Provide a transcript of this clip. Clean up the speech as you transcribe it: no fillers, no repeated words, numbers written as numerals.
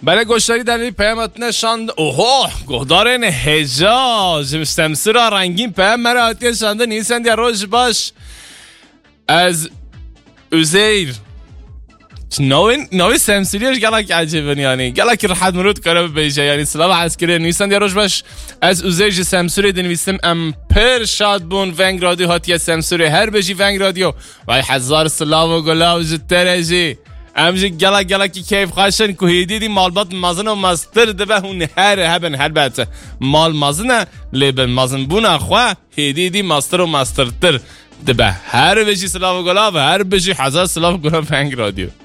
برای گوشتاری دلیل پیامت نشاند. اوه گهدارین حجاج مستمسر رنگین پیام مرا آتی شانده نیسند یا روش باش از اوزیر نوی سمسیلیش گلک عجیبن یعنی گلک راحت مرود کاره بیشه یعنی سلام عسکری نیستند یا روش باش از اوزیر سمسوری دنویستم امپر شاد بون ونگ رادیو هاتی سمسوری هر بجی ونگ رادیو وای هزار سلام و گلاب جترجی امجی گلک کیف خاشن کوهیدی دی مالبات مازن و ماستر دبه هون هر هبن البته مال مازنه لیبن مازن بونا خواه هیدی دی ماستر و ماستر تر دبه هر بجی سلام و گلاب هر بجی هزار سلام و گلاب ونگ رادیو